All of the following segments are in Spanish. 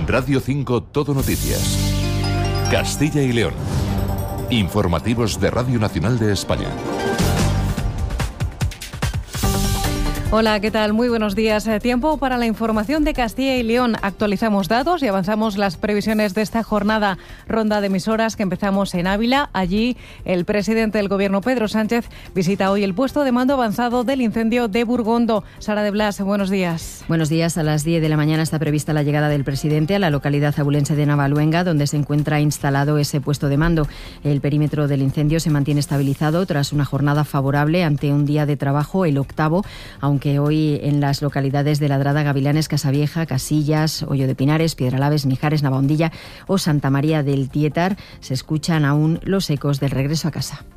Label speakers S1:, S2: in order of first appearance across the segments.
S1: Radio 5 Todo Noticias. Castilla y León. Informativos de Radio Nacional de España.
S2: Hola, ¿qué tal? Muy buenos días. Tiempo para la información de Castilla y León. Actualizamos datos y avanzamos las previsiones de esta jornada. Ronda de emisoras que empezamos en Ávila. Allí el presidente del Gobierno, Pedro Sánchez, visita hoy el puesto de mando avanzado del incendio de Burgondo. Sara de Blas, buenos días.
S3: Buenos días. A las 10 de la mañana está prevista la llegada del presidente a la localidad abulense de Navaluenga, donde se encuentra instalado ese puesto de mando. El perímetro del incendio se mantiene estabilizado tras una jornada favorable ante un día de trabajo, el octavo, aunque hoy en las localidades de Ladrada, Gavilanes, Casavieja, Casillas, Hoyo de Pinares, Piedralaves, Mijares, Navahondilla o Santa María del Tietar se escuchan aún los ecos del regreso a casa.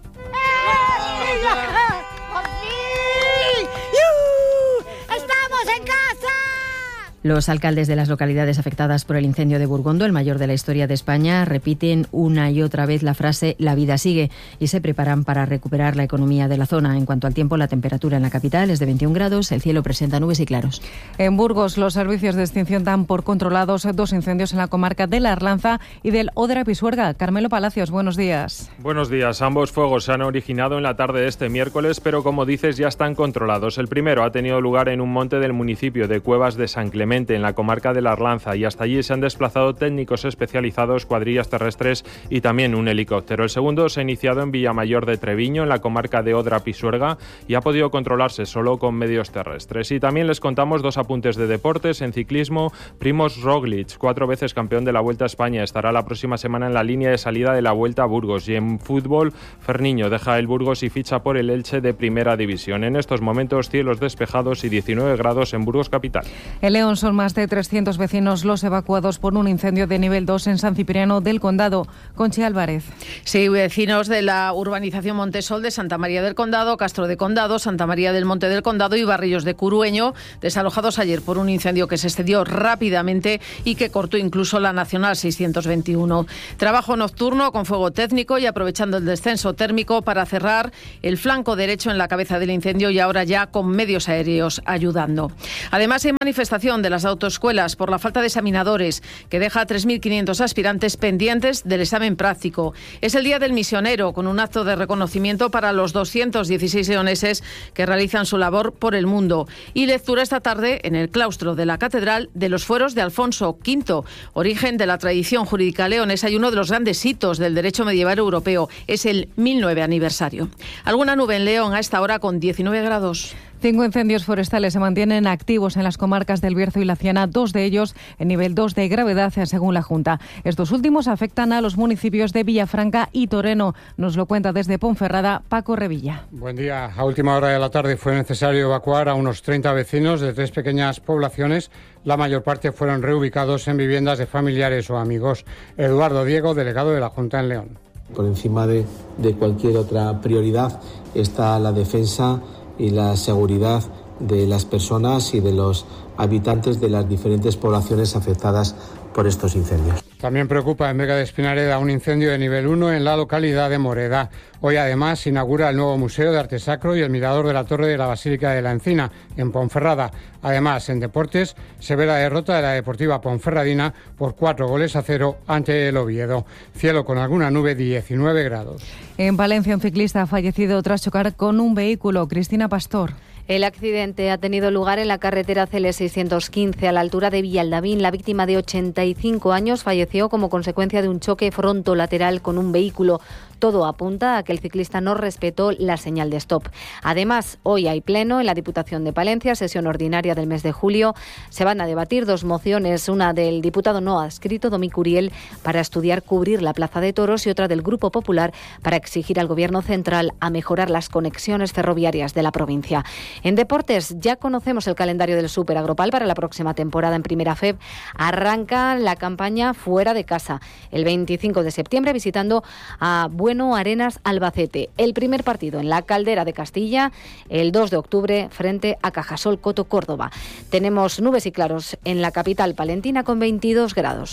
S3: Los alcaldes de las localidades afectadas por el incendio de Burgondo, el mayor de la historia de España, repiten una y otra vez la frase «la vida sigue» y se preparan para recuperar la economía de la zona. En cuanto al tiempo, la temperatura en la capital es de 21 grados, el cielo presenta nubes y claros.
S2: En Burgos, los servicios de extinción dan por controlados 2 incendios en la comarca de La Arlanza y del Odra-Pisuerga. Carmelo Palacios, buenos días.
S4: Buenos días. Ambos fuegos se han originado en la tarde de este miércoles, pero como dices, ya están controlados. El primero ha tenido lugar en un monte del municipio de Cuevas de San Clemente, en la comarca de La Arlanza, y hasta allí se han desplazado técnicos especializados, cuadrillas terrestres y también un helicóptero. El segundo se ha iniciado en Villamayor de Treviño, en la comarca de Odra-Pisuerga, y ha podido controlarse solo con medios terrestres. Y también les contamos 2 apuntes de deportes. En ciclismo, Primož Roglič, 4 veces campeón de la Vuelta a España, estará la próxima semana en la línea de salida de la Vuelta a Burgos. Y en fútbol, Ferniño deja el Burgos y ficha por el Elche de Primera División. En estos momentos, cielos despejados y 19 grados en Burgos capital.
S2: En León son más de 300 vecinos los evacuados por un incendio de nivel 2 en San Cipriano del Condado. Conchi Álvarez.
S5: Sí, vecinos de la urbanización Montesol de Santa María del Condado, Castro de Condado, Santa María del Monte del Condado y Barrillos de Curueño, desalojados ayer por un incendio que se extendió rápidamente y que cortó incluso la Nacional 621. Trabajo nocturno con fuego técnico y aprovechando el descenso térmico para cerrar el flanco derecho en la cabeza del incendio y ahora ya con medios aéreos ayudando. Además, hay manifestación de las autoescuelas por la falta de examinadores que deja a 3.500 aspirantes pendientes del examen práctico. Es el Día del Misionero, con un acto de reconocimiento para los 216 leoneses que realizan su labor por el mundo. Y lectura esta tarde en el claustro de la Catedral de los fueros de Alfonso V, origen de la tradición jurídica leonesa y uno de los grandes hitos del derecho medieval europeo. Es el 1009 aniversario. Alguna nube en León a esta hora con 19 grados.
S2: 5 incendios forestales se mantienen activos en las comarcas del Bierzo y la Ciana, 2 de ellos en nivel 2 de gravedad, según la Junta. Estos últimos afectan a los municipios de Villafranca y Toreno. Nos lo cuenta desde Ponferrada Paco Revilla.
S6: Buen día. A última hora de la tarde fue necesario evacuar a unos 30 vecinos de 3 pequeñas poblaciones. La mayor parte fueron reubicados en viviendas de familiares o amigos. Eduardo Diego, delegado de la Junta en León.
S7: Por encima de cualquier otra prioridad está la defensa y la seguridad de las personas y de los habitantes de las diferentes poblaciones afectadas por estos incendios.
S6: También preocupa en Vega de Espinareda un incendio de nivel 1 en la localidad de Moreda. Hoy además se inaugura el nuevo Museo de Arte Sacro y el mirador de la Torre de la Basílica de la Encina, en Ponferrada. Además, en deportes, se ve la derrota de la Deportiva Ponferradina por 4-0 ante el Oviedo. Cielo con alguna nube, 19 grados.
S2: En Valencia, un ciclista ha fallecido tras chocar con un vehículo. Cristina Pastor.
S8: El accidente ha tenido lugar en la carretera CL615 a la altura de Villaldavín. La víctima, de 85 años, falleció como consecuencia de un choque frontolateral con un vehículo. Todo apunta a que el ciclista no respetó la señal de stop. Además, hoy hay pleno en la Diputación de Palencia, sesión ordinaria del mes de julio. Se van a debatir 2 mociones, una del diputado no adscrito, Domi Curiel, para estudiar cubrir la Plaza de Toros, y otra del Grupo Popular para exigir al Gobierno central a mejorar las conexiones ferroviarias de la provincia. En deportes, ya conocemos el calendario del Súper Agropal para la próxima temporada en Primera FEB. Arranca la campaña fuera de casa el 25 de septiembre visitando a Bueno Arenas Albacete. El primer partido en la Caldera de Castilla el 2 de octubre frente a Cajasol Coto Córdoba. Tenemos nubes y claros en la capital palentina con 22 grados.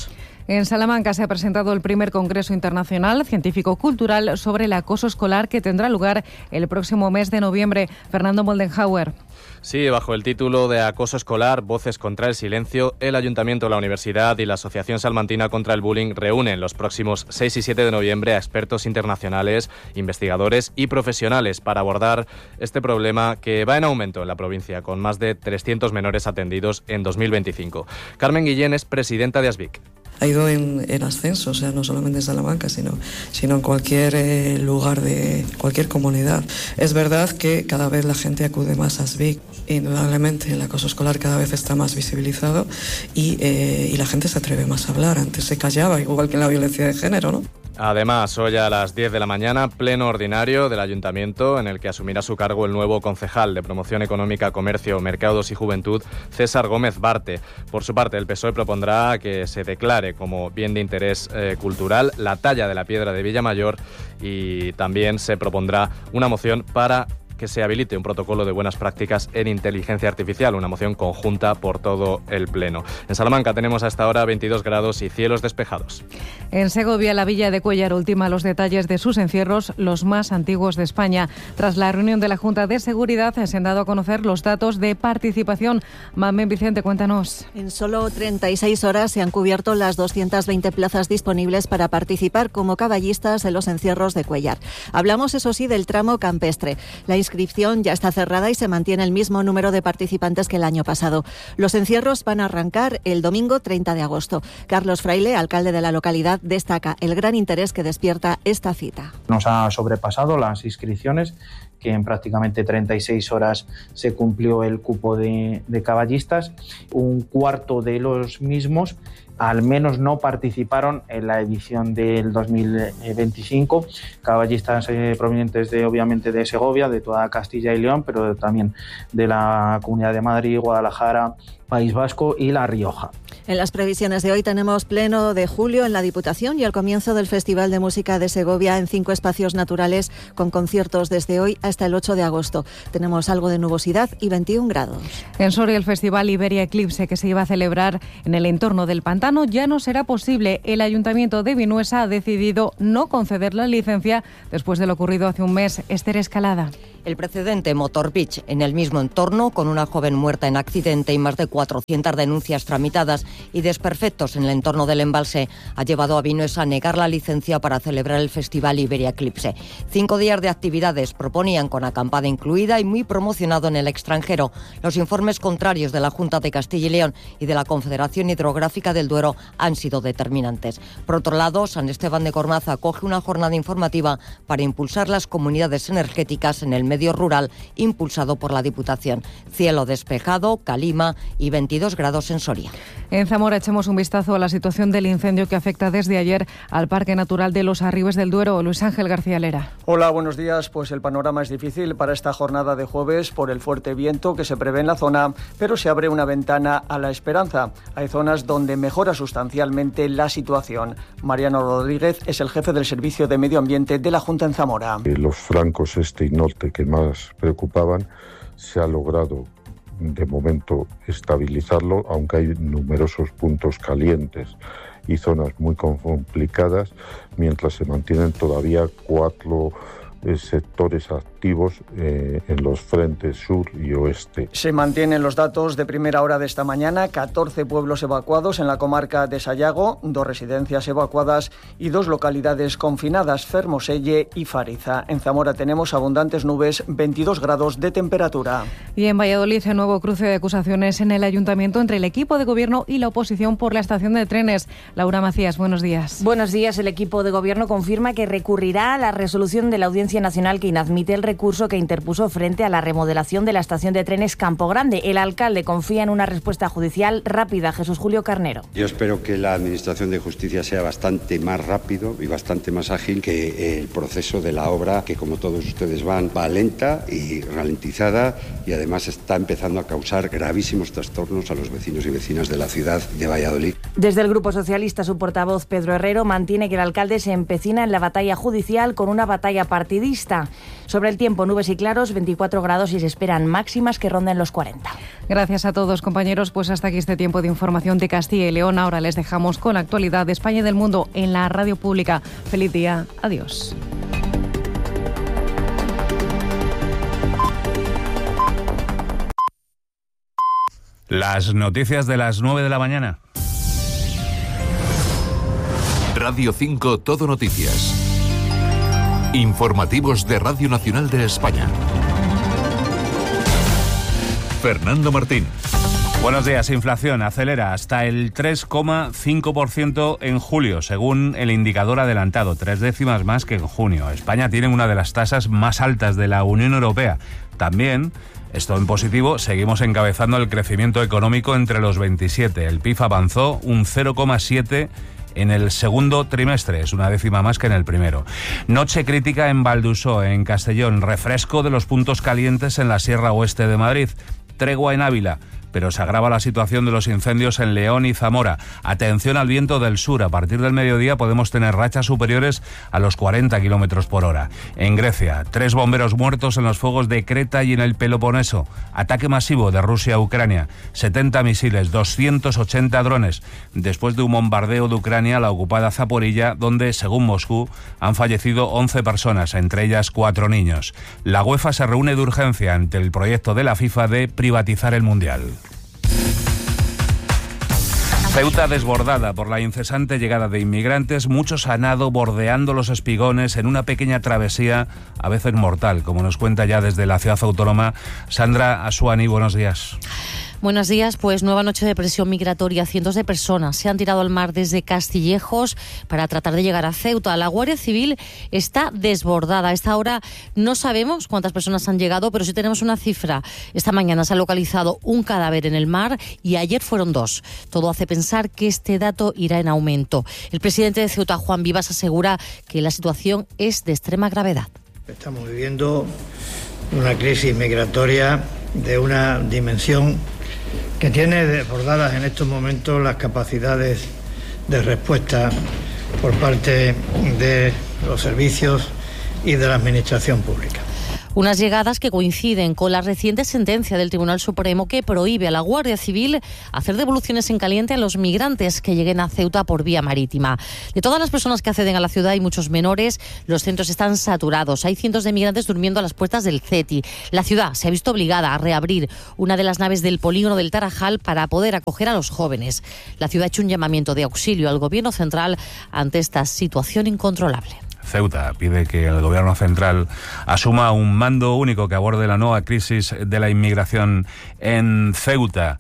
S2: En Salamanca se ha presentado el primer Congreso Internacional Científico-Cultural sobre el acoso escolar que tendrá lugar el próximo mes de noviembre. Fernando Moldenhauer.
S9: Sí, bajo el título de Acoso escolar, voces contra el silencio, el Ayuntamiento, la Universidad y la Asociación Salmantina contra el Bullying reúnen los próximos 6 y 7 de noviembre a expertos internacionales, investigadores y profesionales para abordar este problema que va en aumento en la provincia, con más de 300 menores atendidos en 2025. Carmen Guillén es presidenta de ASBIC.
S10: Ha ido en ascenso, o sea, no solamente en Salamanca, sino en cualquier lugar de cualquier comunidad. Es verdad que cada vez la gente acude más a ASBIC. Indudablemente el acoso escolar cada vez está más visibilizado y la gente se atreve más a hablar. Antes se callaba, igual que en la violencia de género, ¿no?
S9: Además, hoy a las 10 de la mañana, pleno ordinario del Ayuntamiento, en el que asumirá su cargo el nuevo concejal de Promoción Económica, Comercio, Mercados y Juventud, César Gómez Barte. Por su parte, el PSOE propondrá que se declare como bien de interés cultural la talla de la piedra de Villamayor y también se propondrá una moción para que se habilite un protocolo de buenas prácticas en inteligencia artificial, una moción conjunta por todo el Pleno. En Salamanca tenemos hasta ahora 22 grados y cielos despejados.
S2: En Segovia, la villa de Cuéllar ultima los detalles de sus encierros, los más antiguos de España. Tras la reunión de la Junta de Seguridad se han dado a conocer los datos de participación. Mamen Vicente, cuéntanos.
S11: En solo 36 horas se han cubierto las 220 plazas disponibles para participar como caballistas en los encierros de Cuéllar. Hablamos, eso sí, del tramo campestre. La inscripción ya está cerrada y se mantiene el mismo número de participantes que el año pasado. Los encierros van a arrancar el domingo 30 de agosto. Carlos Fraile, alcalde de la localidad, destaca el gran interés que despierta esta cita.
S12: Nos ha sobrepasado las inscripciones, que en prácticamente 36 horas se cumplió el cupo de caballistas. Un cuarto de los mismos al menos no participaron en la edición del 2025, caballistas provenientes obviamente de Segovia, de toda Castilla y León, pero también de la Comunidad de Madrid, Guadalajara, País Vasco y La Rioja.
S11: En las previsiones de hoy tenemos pleno de julio en la Diputación y el comienzo del Festival de Música de Segovia en 5 espacios naturales con conciertos desde hoy hasta el 8 de agosto. Tenemos algo de nubosidad y 21 grados.
S2: En Soria, el Festival Iberia Eclipse, que se iba a celebrar en el entorno del pantano, ya no será posible. El Ayuntamiento de Vinuesa ha decidido no conceder la licencia después de lo ocurrido hace un mes. Esther Escalada.
S13: El precedente Motor Beach en el mismo entorno, con una joven muerta en accidente y más de 400 denuncias tramitadas y desperfectos en el entorno del embalse, ha llevado a Vinuesa a negar la licencia para celebrar el Festival Iberia Eclipse. 5 días de actividades proponían con acampada incluida y muy promocionado en el extranjero. Los informes contrarios de la Junta de Castilla y León y de la Confederación Hidrográfica del Duero han sido determinantes. Por otro lado, San Esteban de Gormaz acoge una jornada informativa para impulsar las comunidades energéticas en el medio rural, impulsado por la Diputación. Cielo despejado, calima y 22 grados en Soria.
S2: En Zamora echemos un vistazo a la situación del incendio que afecta desde ayer al Parque Natural de los Arribes del Duero. Luis Ángel García Lera.
S14: Hola, buenos días. Pues el panorama es difícil para esta jornada de jueves por el fuerte viento que se prevé en la zona, pero se abre una ventana a la esperanza. Hay zonas donde mejora sustancialmente la situación. Mariano Rodríguez es el jefe del Servicio de Medio Ambiente de la Junta en Zamora.
S15: Los flancos este y norte que más preocupaban se ha logrado de momento estabilizarlo, aunque hay numerosos puntos calientes y zonas muy complicadas, mientras se mantienen todavía 4 sectores activos en los frentes sur y oeste.
S14: Se mantienen los datos de primera hora de esta mañana: 14 pueblos evacuados en la comarca de Sayago, 2 residencias evacuadas y 2 localidades confinadas, Fermoselle y Fariza. En Zamora tenemos abundantes nubes, 22 grados de temperatura.
S2: Y en Valladolid, el nuevo cruce de acusaciones en el Ayuntamiento entre el equipo de gobierno y la oposición por la estación de trenes. Laura Macías, buenos días.
S16: Buenos días. El equipo de gobierno confirma que recurrirá a la resolución de la Audiencia Nacional que inadmite el recurso que interpuso frente a la remodelación de la estación de trenes Campo Grande. El alcalde confía en una respuesta judicial rápida. Jesús Julio Carnero.
S17: Yo espero que la Administración de Justicia sea bastante más rápido y bastante más ágil que el proceso de la obra, que como todos ustedes va lenta y ralentizada, y además está empezando a causar gravísimos trastornos a los vecinos y vecinas de la ciudad de Valladolid.
S16: Desde el Grupo Socialista, su portavoz Pedro Herrero mantiene que el alcalde se empecina en la batalla judicial con una batalla partidista. Sobre el tiempo tiempo, nubes y claros, 24 grados y se esperan máximas que ronden los 40.
S2: Gracias a todos, compañeros. Pues hasta aquí este tiempo de información de Castilla y León. Ahora les dejamos con la actualidad de España y del mundo en la radio pública. Feliz día. Adiós.
S18: Las noticias de las 9 de la mañana.
S1: Radio 5 Todo Noticias. Informativos de Radio Nacional de España. Fernando Martín.
S18: Buenos días. Inflación acelera hasta el 3,5% en julio, según el indicador adelantado, 3 décimas más que en junio. España tiene una de las tasas más altas de la Unión Europea. También, esto en positivo, seguimos encabezando el crecimiento económico entre los 27. El PIB avanzó un 0,7% en el segundo trimestre, es una décima más que en el primero. Noche crítica en Valdusó, en Castellón, refresco de los puntos calientes en la Sierra Oeste de Madrid, tregua en Ávila, pero se agrava la situación de los incendios en León y Zamora. Atención al viento del sur. A partir del mediodía podemos tener rachas superiores a los 40 kilómetros por hora. En Grecia, 3 bomberos muertos en los fuegos de Creta y en el Peloponeso. Ataque masivo de Rusia a Ucrania. 70 misiles, 280 drones. Después de un bombardeo de Ucrania a la ocupada Zaporilla, donde, según Moscú, han fallecido 11 personas, entre ellas 4 niños. La UEFA se reúne de urgencia ante el proyecto de la FIFA de privatizar el Mundial. Ceuta desbordada por la incesante llegada de inmigrantes, muchos han nado bordeando los espigones en una pequeña travesía, a veces mortal, como nos cuenta ya desde la ciudad autónoma Sandra Asuani. Buenos días.
S19: Buenos días, pues nueva noche de presión migratoria. Cientos de personas se han tirado al mar desde Castillejos para tratar de llegar a Ceuta. La Guardia Civil está desbordada. A esta hora no sabemos cuántas personas han llegado, pero sí tenemos una cifra. Esta mañana se ha localizado un cadáver en el mar y ayer fueron 2. Todo hace pensar que este dato irá en aumento. El presidente de Ceuta, Juan Vivas, asegura que la situación es de extrema gravedad.
S20: Estamos viviendo una crisis migratoria de una dimensión que tiene desbordadas en estos momentos las capacidades de respuesta por parte de los servicios y de la Administración pública.
S19: Unas llegadas que coinciden con la reciente sentencia del Tribunal Supremo que prohíbe a la Guardia Civil hacer devoluciones en caliente a los migrantes que lleguen a Ceuta por vía marítima. De todas las personas que acceden a la ciudad hay muchos menores, los centros están saturados, hay cientos de migrantes durmiendo a las puertas del CETI. La ciudad se ha visto obligada a reabrir una de las naves del polígono del Tarajal para poder acoger a los jóvenes. La ciudad ha hecho un llamamiento de auxilio al Gobierno central ante esta situación incontrolable.
S18: Ceuta pide que el Gobierno central asuma un mando único que aborde la nueva crisis de la inmigración en Ceuta.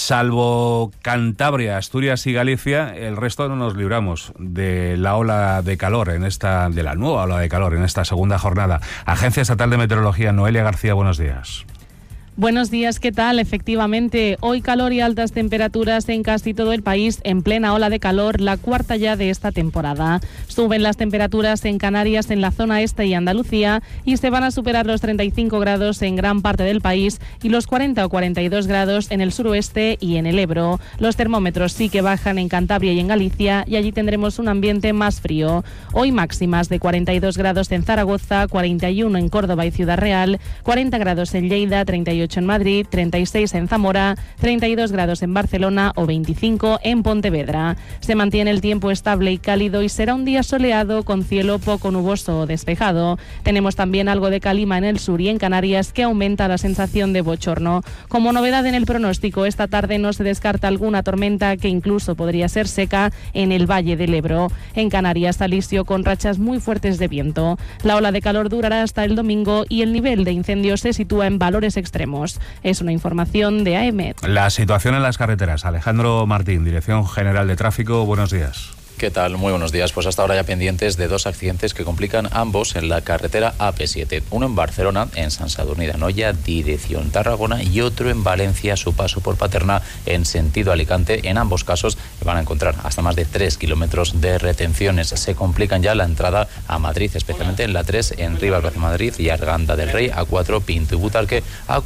S18: Salvo Cantabria, Asturias y Galicia, el resto no nos libramos de la ola de calor de la nueva ola de calor en esta segunda jornada. Agencia Estatal de Meteorología, Noelia García, buenos días.
S21: Buenos días, ¿qué tal? Efectivamente, hoy calor y altas temperaturas en casi todo el país en plena ola de calor, la cuarta ya de esta temporada. Suben las temperaturas en Canarias, en la zona este y Andalucía, y se van a superar los 35 grados en gran parte del país y los 40 o 42 grados en el suroeste y en el Ebro. Los termómetros sí que bajan en Cantabria y en Galicia, y allí tendremos un ambiente más frío. Hoy máximas de 42 grados en Zaragoza, 41 en Córdoba y Ciudad Real, 40 grados en Lleida, 38 en Madrid, 36 en Zamora, 32 grados en Barcelona o 25 en Pontevedra. Se mantiene el tiempo estable y cálido y será un día soleado con cielo poco nuboso o despejado. Tenemos también algo de calima en el sur y en Canarias que aumenta la sensación de bochorno. Como novedad en el pronóstico, esta tarde no se descarta alguna tormenta que incluso podría ser seca en el Valle del Ebro. En Canarias, alisio con rachas muy fuertes de viento. La ola de calor durará hasta el domingo y el nivel de incendios se sitúa en valores extremos. Es una información de AEMET.
S18: La situación en las carreteras. Alejandro Martín, Dirección General de Tráfico, buenos días.
S22: ¿Qué tal? Muy buenos días. Pues hasta ahora ya pendientes de 2 accidentes que complican ambos en la carretera AP7. Uno en Barcelona, en Sant Sadurní d'Anoia, dirección Tarragona, y otro en Valencia, a su paso por Paterna, en sentido Alicante. En ambos casos van a encontrar hasta más de 3 kilómetros de retenciones. Se complican ya la entrada a Madrid, especialmente en la 3 en Rivas hacia Madrid y Arganda del Rey, A4 Pinto y Butarque,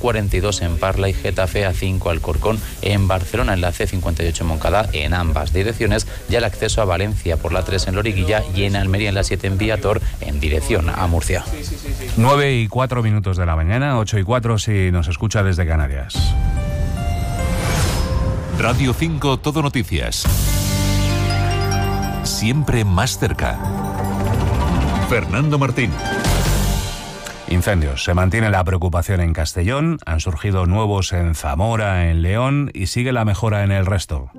S22: A42 en Parla y Getafe, A5 Alcorcón en Barcelona, en la C58 en Moncada, en ambas direcciones. Ya el acceso a Valencia por la 3 en Loriguilla y en Almería en la 7 en Viator en dirección a Murcia.
S18: 9:04 de la mañana, 8:04 si nos escucha desde Canarias.
S1: Radio 5 Todo Noticias. Siempre más cerca. Fernando Martín.
S18: Incendios. Se mantiene la preocupación en Castellón, han surgido nuevos en Zamora, en León y sigue la mejora en el resto.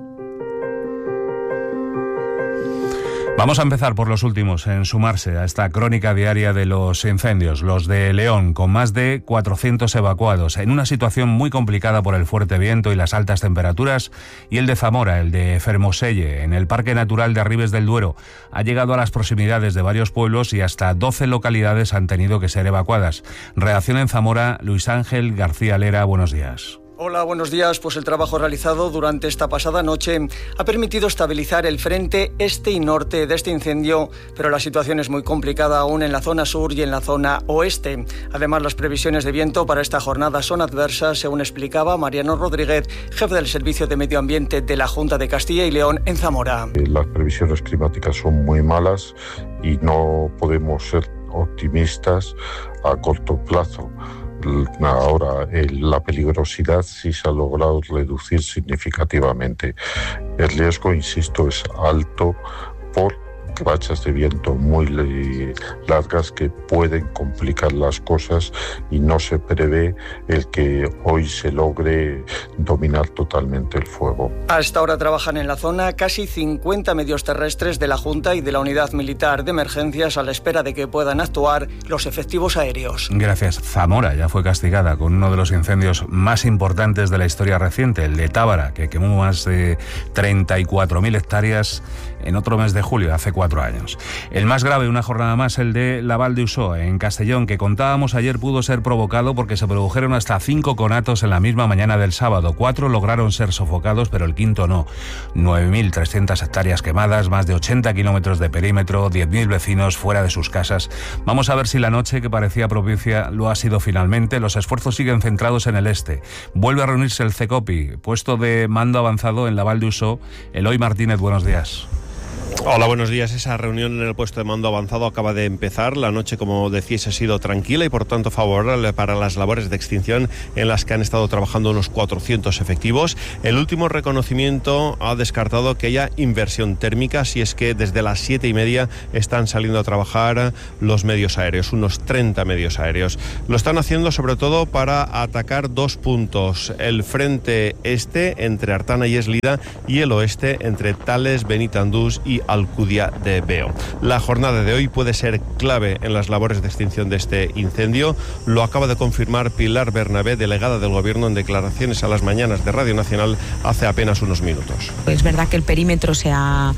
S18: Vamos a empezar por los últimos en sumarse a esta crónica diaria de los incendios, los de León, con más de 400 evacuados, en una situación muy complicada por el fuerte viento y las altas temperaturas, y el de Zamora, el de Fermoselle, en el Parque Natural de Arribes del Duero. Ha llegado a las proximidades de varios pueblos y hasta 12 localidades han tenido que ser evacuadas. Redacción en Zamora, Luis Ángel García Lera, buenos días.
S14: Hola, buenos días. Pues el trabajo realizado durante esta pasada noche ha permitido estabilizar el frente este y norte de este incendio, pero la situación es muy complicada aún en la zona sur y en la zona oeste. Además, las previsiones de viento para esta jornada son adversas, según explicaba Mariano Rodríguez, jefe del Servicio de Medio Ambiente de la Junta de Castilla y León en Zamora.
S15: Las previsiones climáticas son muy malas y no podemos ser optimistas a corto plazo. Ahora la peligrosidad sí se ha logrado reducir significativamente. El riesgo, insisto, es alto por rachas de viento muy largas que pueden complicar las cosas y no se prevé el que hoy se logre dominar totalmente el fuego.
S14: A esta hora trabajan en la zona casi 50 medios terrestres de la Junta y de la Unidad Militar de Emergencias a la espera de que puedan actuar los efectivos aéreos.
S18: Gracias. Zamora ya fue castigada con uno de los incendios más importantes de la historia reciente, el de Tábara, que quemó más de 34.000 hectáreas en otro mes de julio, hace 4 años. El más grave, una jornada más, el de la Val d'Usó, en Castellón, que contábamos ayer pudo ser provocado porque se produjeron hasta 5 conatos en la misma mañana del sábado. 4 lograron ser sofocados, pero el quinto no. 9.300 hectáreas quemadas, más de 80 kilómetros de perímetro, 10.000 vecinos fuera de sus casas. Vamos a ver si la noche, que parecía propicia, lo ha sido finalmente. Los esfuerzos siguen centrados en el este. Vuelve a reunirse el CECOPI, puesto de mando avanzado en la Val d'Usó. Eloy Martínez, buenos días.
S3: Hola, buenos días. Esa reunión en el puesto de mando avanzado acaba de empezar. La noche, como decíais, ha sido tranquila y por tanto favorable para las labores de extinción en las que han estado trabajando unos 400 efectivos. El último reconocimiento ha descartado que haya inversión térmica, si es que desde las 7:30 están saliendo a trabajar los medios aéreos, unos 30 medios aéreos. Lo están haciendo sobre todo para atacar 2 puntos: el frente este entre Artana y Eslida y el oeste entre Tales, Benitandús y Alcudia de Veo. La jornada de hoy puede ser clave en las labores de extinción de este incendio. Lo acaba de confirmar Pilar Bernabé, delegada del Gobierno, en declaraciones a las mañanas de Radio Nacional hace apenas unos minutos.
S4: Es verdad que el perímetro se ha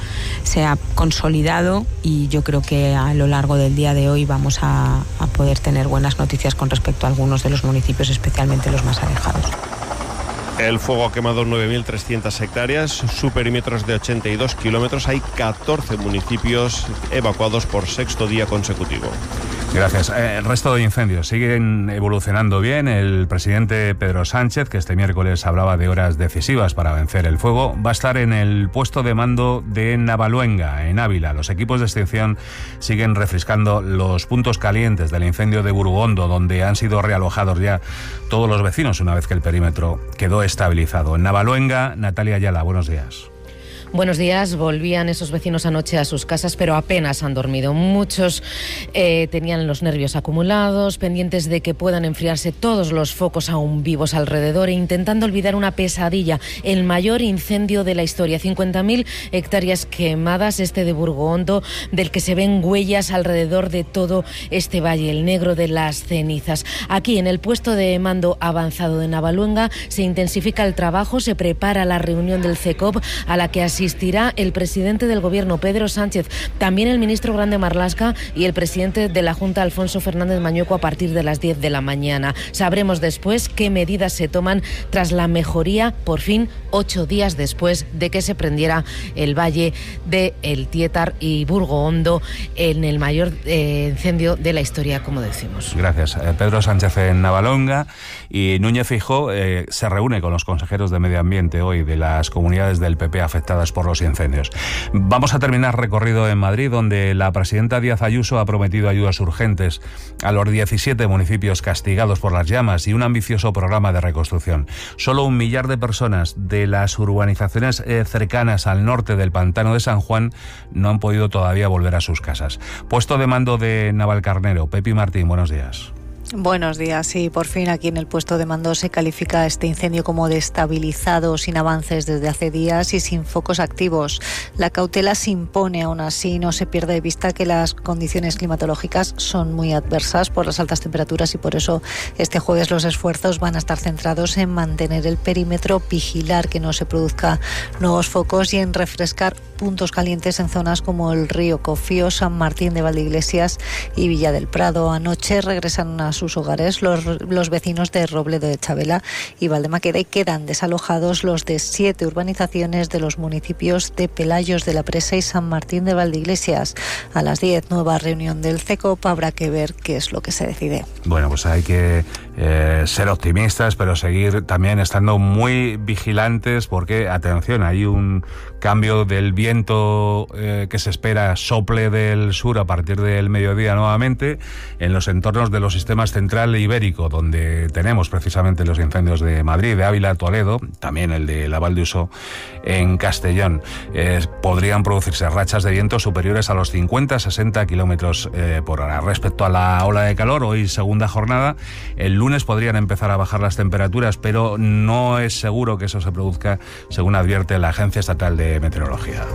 S4: consolidado y yo creo que a lo largo del día de hoy vamos a poder tener buenas noticias con respecto a algunos de los municipios, especialmente los más alejados.
S3: El fuego ha quemado 9.300 hectáreas, su perímetro es de 82 kilómetros. Hay 14 municipios evacuados por 6º día consecutivo.
S18: Gracias. El resto de incendios siguen evolucionando bien. El presidente Pedro Sánchez, que este miércoles hablaba de horas decisivas para vencer el fuego, va a estar en el puesto de mando de Navaluenga, en Ávila. Los equipos de extinción siguen refrescando los puntos calientes del incendio de Burgondo, donde han sido realojados ya todos los vecinos una vez que el perímetro quedó estabilizado. En Navaluenga, Natalia Ayala, buenos días.
S23: Buenos días. Volvían esos vecinos anoche a sus casas, pero apenas han dormido. Muchos tenían los nervios acumulados, pendientes de que puedan enfriarse todos los focos aún vivos alrededor e intentando olvidar una pesadilla, el mayor incendio de la historia. 50.000 hectáreas quemadas, este de Burgondo, del que se ven huellas alrededor de todo este valle, el negro de las cenizas. Aquí, en el puesto de mando avanzado de Navaluenga, se intensifica el trabajo, se prepara la reunión del CECOP, a la que asistirá el presidente del Gobierno, Pedro Sánchez, también el ministro Grande Marlaska y el presidente de la Junta, Alfonso Fernández Mañueco, a partir de las 10 de la mañana. Sabremos después qué medidas se toman tras la mejoría, por fin, 8 días después de que se prendiera el valle de El Tietar y Burgondo en el mayor incendio de la historia, como decimos.
S18: Gracias. Pedro Sánchez en Navaluenga, y Núñez Feijóo se reúne con los consejeros de Medio Ambiente hoy de las comunidades del PP afectadas por los incendios. Vamos a terminar recorrido en Madrid, donde la presidenta Díaz Ayuso ha prometido ayudas urgentes a los 17 municipios castigados por las llamas y un ambicioso programa de reconstrucción. Solo 1 millar de personas de las urbanizaciones cercanas al norte del pantano de San Juan no han podido todavía volver a sus casas. Puesto de mando de Navalcarnero, Pepi Martín, buenos días.
S5: Buenos días. Sí, por fin aquí en el puesto de mando se califica este incendio como destabilizado, sin avances desde hace días y sin focos activos. La cautela se impone, aún así no se pierde de vista que las condiciones climatológicas son muy adversas por las altas temperaturas y por eso este jueves los esfuerzos van a estar centrados en mantener el perímetro, vigilar que no se produzcan nuevos focos y en refrescar puntos calientes en zonas como el Río Cofío, San Martín de Valdeiglesias y Villa del Prado. Anoche regresaron a sus hogares los vecinos de Robledo de Chavela y Valdemaqueda y quedan desalojados los de 7 urbanizaciones de los municipios de Pelayos de la Presa y San Martín de Valdeiglesias. A las 10, nueva reunión del CECOP, habrá que ver qué es lo que se decide.
S18: Bueno, pues hay que ser optimistas, pero seguir también estando muy vigilantes porque, atención, hay un cambio del viento que se espera sople del sur a partir del mediodía nuevamente en los entornos de los sistemas central e ibérico, donde tenemos precisamente los incendios de Madrid, de Ávila, Toledo, también el de la Val d'Uso en Castellón. Podrían producirse rachas de viento superiores a los 50-60 kilómetros por hora. Respecto a la ola de calor, hoy segunda jornada, el lunes podrían empezar a bajar las temperaturas, pero no es seguro que eso se produzca, según advierte la Agencia Estatal de Meteorología.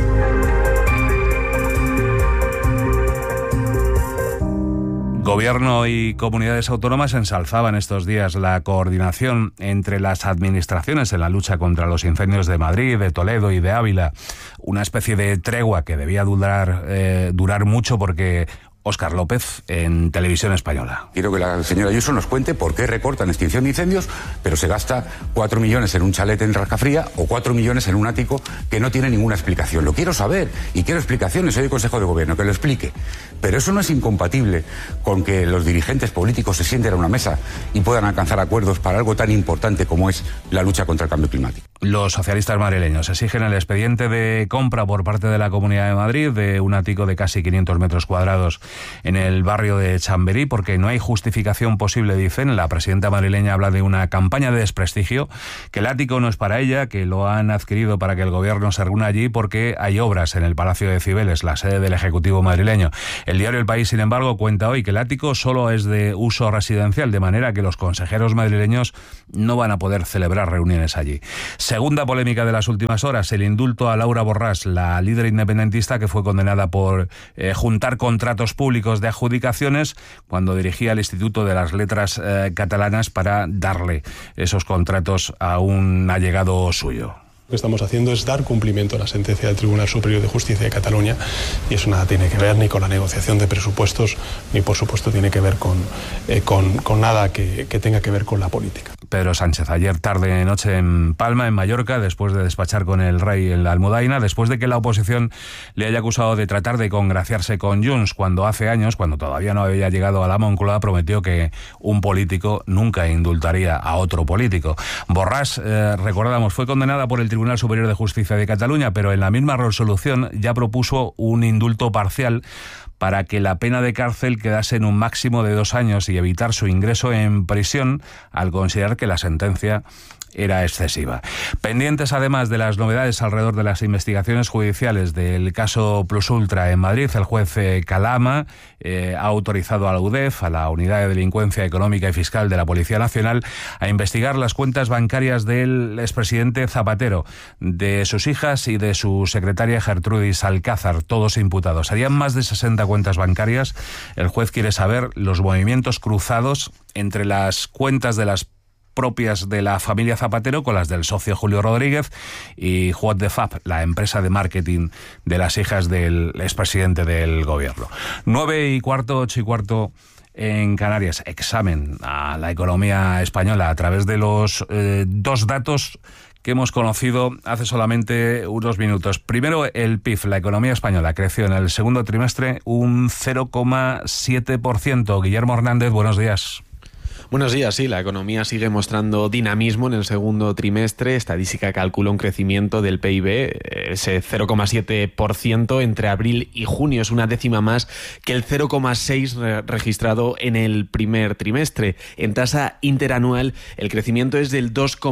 S18: Gobierno y comunidades autónomas ensalzaban estos días la coordinación entre las administraciones en la lucha contra los incendios de Madrid, de Toledo y de Ávila. Una especie de tregua que debía durar mucho porque... Óscar López, en Televisión Española.
S6: Quiero que la señora Ayuso nos cuente por qué recorta en extinción de incendios, pero se gasta 4 millones en un chalet en Rascafría o 4 millones en un ático que no tiene ninguna explicación. Lo quiero saber y quiero explicaciones. Soy el Consejo de Gobierno, que lo explique. Pero eso no es incompatible con que los dirigentes políticos se sienten a una mesa y puedan alcanzar acuerdos para algo tan importante como es la lucha contra el cambio climático.
S18: Los socialistas madrileños exigen el expediente de compra por parte de la Comunidad de Madrid de un ático de casi 500 metros cuadrados en el barrio de Chamberí, porque no hay justificación posible, dicen. La presidenta madrileña habla de una campaña de desprestigio, que el ático no es para ella, que lo han adquirido para que el gobierno se reúna allí porque hay obras en el Palacio de Cibeles, la sede del Ejecutivo madrileño. El diario El País, sin embargo, cuenta hoy que el ático solo es de uso residencial, de manera que los consejeros madrileños no van a poder celebrar reuniones allí. Segunda polémica de las últimas horas, el indulto a Laura Borràs, la líder independentista que fue condenada por juntar contratos públicos de adjudicaciones cuando dirigía el Instituto de las Letras Catalanas para darle esos contratos a un allegado suyo.
S7: Lo que estamos haciendo es dar cumplimiento a la sentencia del Tribunal Superior de Justicia de Cataluña y eso nada tiene que ver ni con la negociación de presupuestos ni por supuesto tiene que ver con nada que tenga que ver con la política.
S18: Pedro Sánchez, ayer tarde noche en Palma, en Mallorca, después de despachar con el rey en la Almudaina, después de que la oposición le haya acusado de tratar de congraciarse con Junts, cuando hace años, cuando todavía no había llegado a la Moncloa, prometió que un político nunca indultaría a otro político. Borràs, recordamos, fue condenada por el Tribunal Superior de Justicia de Cataluña, pero en la misma resolución ya propuso un indulto parcial para que la pena de cárcel quedase en un máximo de 2 años y evitar su ingreso en prisión al considerar que la sentencia era excesiva. Pendientes además de las novedades alrededor de las investigaciones judiciales del caso Plus Ultra en Madrid, el juez Calama ha autorizado a la UDEF, a la Unidad de Delincuencia Económica y Fiscal de la Policía Nacional, a investigar las cuentas bancarias del expresidente Zapatero, de sus hijas y de su secretaria Gertrudis Alcázar, todos imputados. Serían más de 60 cuentas bancarias. El juez quiere saber los movimientos cruzados entre las cuentas de las propias de la familia Zapatero con las del socio Julio Rodríguez y What the Fab, la empresa de marketing de las hijas del expresidente del gobierno. 9:15, 8:15 en Canarias. Examen a la economía española a través de los 2 datos que hemos conocido hace solamente unos minutos. Primero, el PIB, la economía española, creció en el segundo trimestre un 0,7%. Guillermo Hernández, buenos días.
S8: Buenos días. Sí, la economía sigue mostrando dinamismo en el segundo trimestre. Estadística calcula un crecimiento del PIB, ese 0,7% entre abril y junio. Es una décima más que el 0,6% registrado en el primer trimestre. En tasa interanual, el crecimiento es del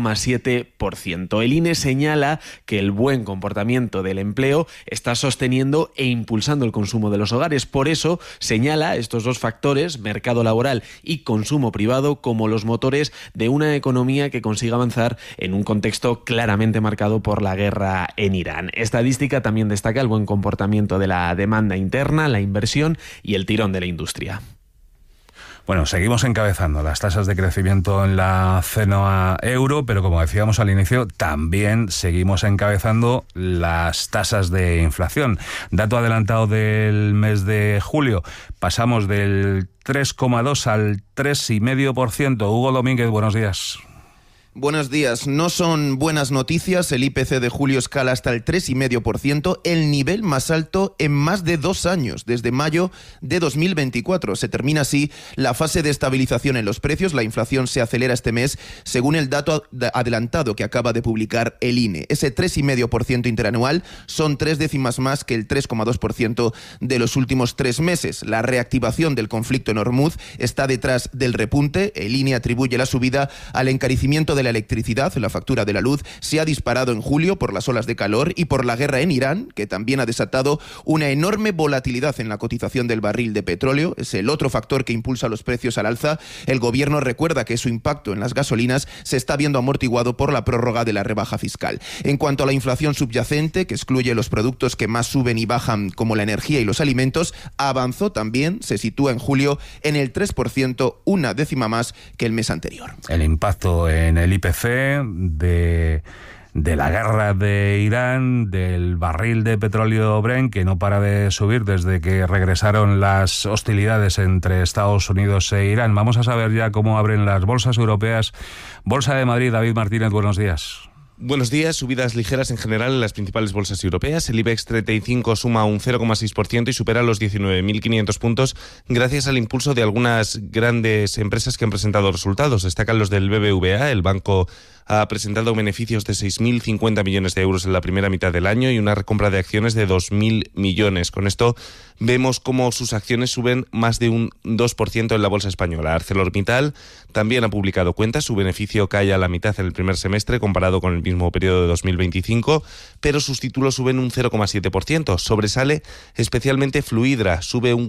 S8: 2,7%. El INE señala que el buen comportamiento del empleo está sosteniendo e impulsando el consumo de los hogares. Por eso señala estos dos factores, mercado laboral y consumo privado, como los motores de una economía que consiga avanzar en un contexto claramente marcado por la guerra en Irán. Estadística también destaca el buen comportamiento de la demanda interna, la inversión y el tirón de la industria.
S18: Bueno, seguimos encabezando las tasas de crecimiento en la zona euro, pero como decíamos al inicio, también seguimos encabezando las tasas de inflación. Dato adelantado del mes de julio, pasamos del 3,2 al 3,5%. Hugo Domínguez, buenos días.
S9: Buenos días. No son buenas noticias. El IPC de julio escala hasta el 3,5%, el nivel más alto en más de 2 años, desde mayo de 2024. Se termina así la fase de estabilización en los precios. La inflación se acelera este mes, según el dato adelantado que acaba de publicar el INE. Ese 3,5% interanual son 3 décimas más que el 3,2% de los últimos 3 meses. La reactivación del conflicto en Hormuz está detrás del repunte. El INE atribuye la subida al encarecimiento de la electricidad. La factura de la luz se ha disparado en julio por las olas de calor y por la guerra en Irán, que también ha desatado una enorme volatilidad en la cotización del barril de petróleo. Es el otro factor que impulsa los precios al alza. El gobierno recuerda que su impacto en las gasolinas se está viendo amortiguado por la prórroga de la rebaja fiscal. En cuanto a la inflación subyacente, que excluye los productos que más suben y bajan, como la energía y los alimentos, avanzó también, se sitúa en julio en el 3%, una décima más que el mes anterior.
S18: El impacto en el IPC de la guerra de Irán, del barril de petróleo Brent, que no para de subir desde que regresaron las hostilidades entre Estados Unidos e Irán. Vamos a saber ya cómo abren las bolsas europeas. Bolsa de Madrid, David Martínez, buenos días.
S10: Buenos días. Subidas ligeras en general en las principales bolsas europeas. El IBEX 35 suma un 0,6% y supera los 19.500 puntos gracias al impulso de algunas grandes empresas que han presentado resultados. Destacan los del BBVA. El banco ha presentado beneficios de 6.050 millones de euros en la primera mitad del año y una recompra de acciones de 2.000 millones. Con esto vemos cómo sus acciones suben más de un 2% en la bolsa española. ArcelorMittal también ha publicado cuentas. Su beneficio cae a la mitad en el primer semestre comparado con el mismo periodo de 2025, pero sus títulos suben un 0,7%. Sobresale especialmente Fluidra, sube un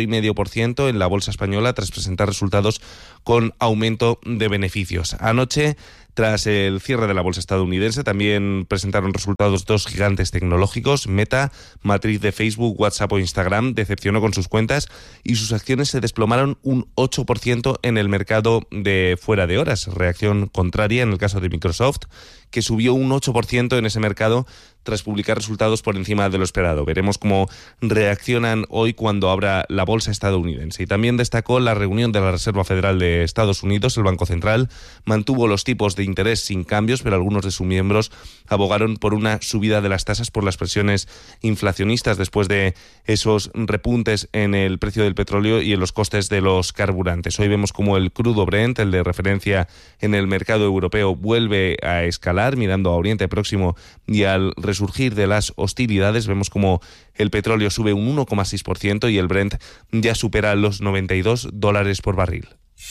S10: 4,5% en la bolsa española tras presentar resultados con aumento de beneficios. Anoche, tras el cierre de la bolsa estadounidense, también presentaron resultados dos gigantes tecnológicos. Meta, matriz de Facebook, WhatsApp o Instagram, decepcionó con sus cuentas y sus acciones se desplomaron un 8% en el mercado de fuera de horas. Reacción contraria en el caso de Microsoft, que subió un 8% en ese mercado tras publicar resultados por encima de lo esperado. Veremos cómo reaccionan hoy cuando abra la bolsa estadounidense. Y también destacó la reunión de la Reserva Federal de Estados Unidos. El Banco Central mantuvo los tipos de interés sin cambios, pero algunos de sus miembros abogaron por una subida de las tasas por las presiones inflacionistas después de esos repuntes en el precio del petróleo y en los costes de los carburantes. Hoy vemos cómo el crudo Brent, el de referencia en el mercado europeo, vuelve a escalar mirando a Oriente Próximo y al resurgir de las hostilidades. Vemos como el petróleo sube un 1,6% y el Brent ya supera los $92 por barril.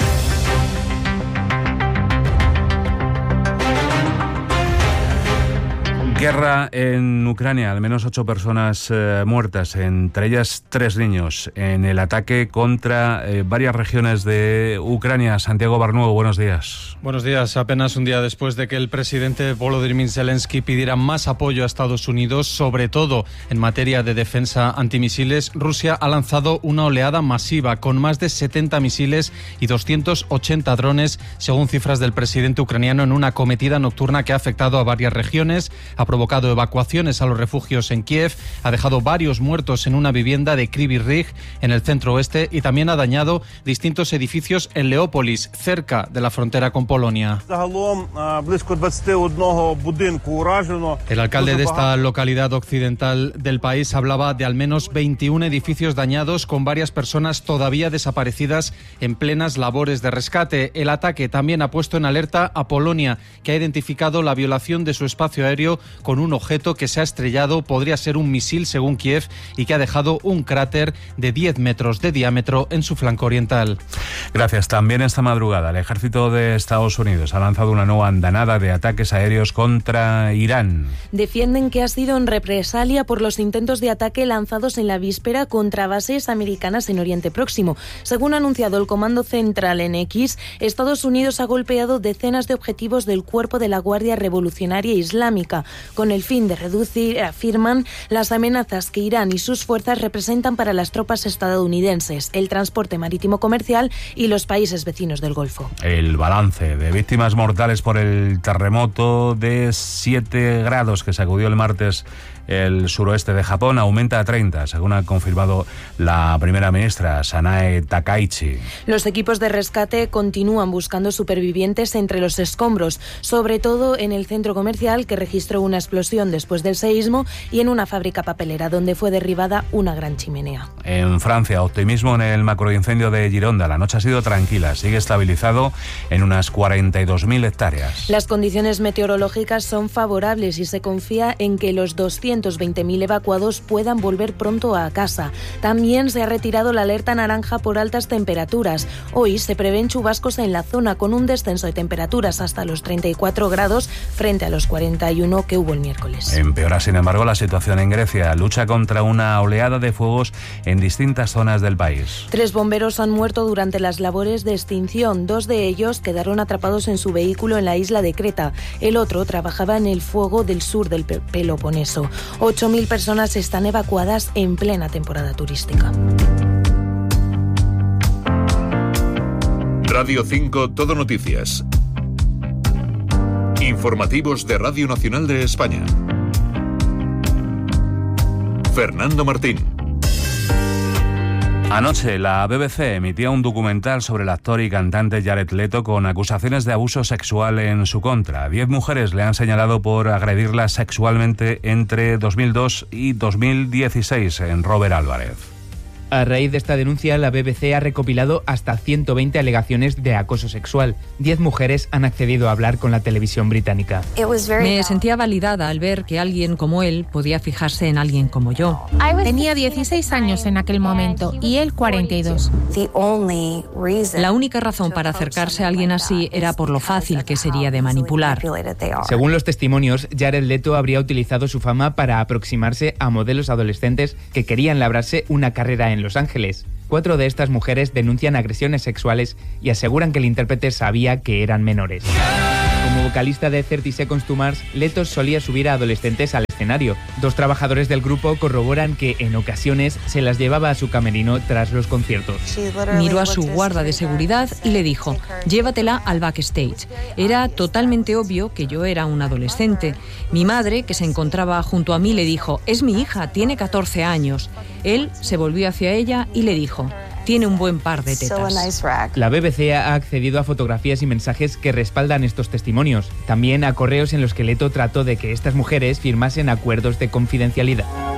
S18: Guerra en Ucrania, al menos 8 personas muertas, entre ellas 3 niños, en el ataque contra varias regiones de Ucrania. Santiago Barnuevo, buenos días.
S24: Buenos días. Apenas un día después de que el presidente Volodymyr Zelensky pidiera más apoyo a Estados Unidos, sobre todo en materia de defensa antimisiles, Rusia ha lanzado una oleada masiva con más de 70 misiles y 280 drones, según cifras del presidente ucraniano, en una acometida nocturna que ha afectado a varias regiones. Ha provocado evacuaciones a los refugios en Kiev, ha dejado varios muertos en una vivienda de Kryvyi Rih, en el centro oeste, y también ha dañado distintos edificios en Leópolis, cerca de la frontera con Polonia. El alcalde de esta localidad occidental del país hablaba de al menos 21 edificios dañados, con varias personas todavía desaparecidas en plenas labores de rescate. El ataque también ha puesto en alerta a Polonia, que ha identificado la violación de su espacio aéreo con un objeto que se ha estrellado, podría ser un misil según Kiev, y que ha dejado un cráter de 10 metros de diámetro en su flanco oriental.
S18: Gracias. También esta madrugada el ejército de Estados Unidos ha lanzado una nueva andanada de ataques aéreos contra Irán.
S11: Defienden que ha sido en represalia por los intentos de ataque lanzados en la víspera contra bases americanas en Oriente Próximo. Según ha anunciado el Comando Central en X, Estados Unidos ha golpeado decenas de objetivos del Cuerpo de la Guardia Revolucionaria Islámica, con el fin de reducir, afirman, las amenazas que Irán y sus fuerzas representan para las tropas estadounidenses, el transporte marítimo comercial y los países vecinos del Golfo.
S18: El balance de víctimas mortales por el terremoto de 7 grados que sacudió el martes el suroeste de Japón aumenta a 30, según ha confirmado la primera ministra Sanae Takaichi.
S11: Los equipos de rescate continúan buscando supervivientes entre los escombros, sobre todo en el centro comercial que registró una explosión después del seísmo y en una fábrica papelera donde fue derribada una gran chimenea.
S18: En Francia, optimismo en el macroincendio de Gironda. La noche ha sido tranquila, sigue estabilizado en unas 42.000 hectáreas.
S11: Las condiciones meteorológicas son favorables y se confía en que los 220.000 evacuados puedan volver pronto a casa. También se ha retirado la alerta naranja por altas temperaturas. Hoy se prevén chubascos en la zona con un descenso de temperaturas hasta los 34 grados frente a los 41 que hubo el miércoles.
S18: Empeora, sin embargo, la situación en Grecia. Lucha contra una oleada de fuegos en distintas zonas del país.
S11: 3 bomberos han muerto durante las labores de extinción. 2 de ellos quedaron atrapados en su vehículo en la isla de Creta. El otro trabajaba en el fuego del sur del Peloponeso. 8.000 personas están evacuadas en plena temporada turística.
S1: Radio 5 Todo Noticias. Informativos de Radio Nacional de España. Fernando Martín.
S18: Anoche la BBC emitía un documental sobre el actor y cantante Jared Leto con acusaciones de abuso sexual en su contra. 10 mujeres le han señalado por agredirla sexualmente entre 2002 y 2016 en Robert Álvarez.
S12: A raíz de esta denuncia, la BBC ha recopilado hasta 120 alegaciones de acoso sexual. 10 mujeres han accedido a hablar con la televisión británica.
S13: Me sentía validada al ver que alguien como él podía fijarse en alguien como yo.
S17: Tenía 16 años en aquel momento y él 42.
S13: La única razón para acercarse a alguien así era por lo fácil que sería de manipular.
S12: Según los testimonios, Jared Leto habría utilizado su fama para aproximarse a modelos adolescentes que querían labrarse una carrera en Los Ángeles. 4 de estas mujeres denuncian agresiones sexuales y aseguran que el intérprete sabía que eran menores. Como vocalista de 30 Seconds to Mars, Leto solía subir a adolescentes al escenario. 2 trabajadores del grupo corroboran que en ocasiones se las llevaba a su camerino tras los conciertos.
S13: Miró a su guarda de seguridad y le dijo: llévatela al backstage. Era totalmente obvio que yo era un adolescente. Mi madre, que se encontraba junto a mí, le dijo: es mi hija, tiene 14 años. Él se volvió hacia ella y le dijo: tiene un buen par de tetas.
S12: La BBC ha accedido a fotografías y mensajes que respaldan estos testimonios. También a correos en los que Leto trató de que estas mujeres firmasen acuerdos de confidencialidad.